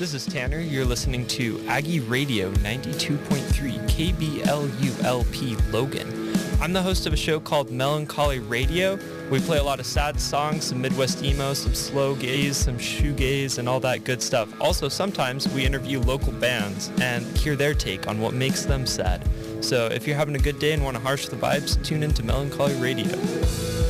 This is Tanner. You're listening to Aggie Radio 92.3 KBLULP Logan. I'm the host of a show called Melancholy Radio. We play a lot of sad songs, some Midwest emo, some slow gaze, some shoegaze, and all that good stuff. Also, sometimes we interview local bands and hear their take on what makes them sad. So if you're having a good day and want to harsh the vibes, tune into Melancholy Radio.